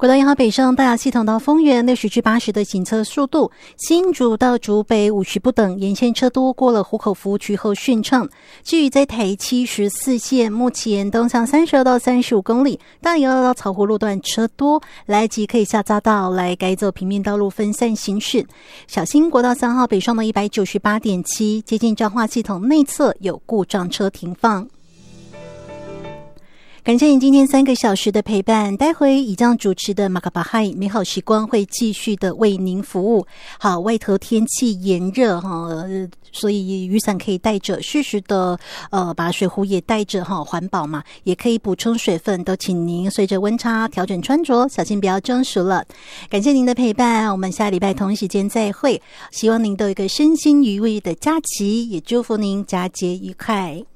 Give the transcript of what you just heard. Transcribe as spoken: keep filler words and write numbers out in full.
国道一号北上大雅系统到丰原六十至八十的行车速度，新竹到竹北五十不等，沿线车多，过了湖口服务区后顺畅。至于在台七十四线，目前东向三十二到三十五公里，大雅到草湖路段车多，来及可以下匝道来改走平面道路分散行驶。小心国道三号北上的一百九十八点七，接近彰化系统内侧有故障车停放。感谢你今天三个小时的陪伴，待会以这样主持的马卡巴嗨美好时光会继续的为您服务。好，外头天气炎热哈，所以雨伞可以带着，适时的呃把水壶也带着哈，环保嘛，也可以补充水分，都请您随着温差调整穿着，小心不要中暑了。感谢您的陪伴，我们下礼拜同一时间再会，希望您都有一个身心愉悦的假期，也祝福您佳节愉快。